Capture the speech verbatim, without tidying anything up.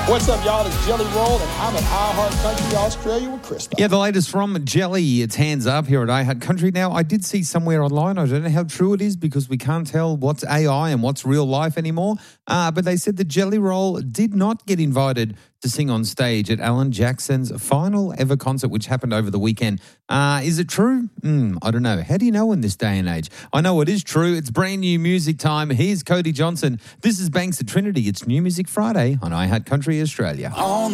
What's up, y'all? It's Jelly Roll, and I'm at iHeart Country Australia with Chris. Yeah, the latest from Jelly. It's hands up here at iHeart Country. Now, I did see somewhere online, I don't know how true it is because we can't tell what's A I and what's real life anymore, uh, but they said that Jelly Roll did not get invited to sing on stage at Alan Jackson's final ever concert, which happened over the weekend. Uh, is it true? Mm, I don't know. How do you know in this day and age? I know it is true. It's brand new music time. Here's Cody Johnson. This is Banks of Trinity. It's New Music Friday on iHeart Country Australia. On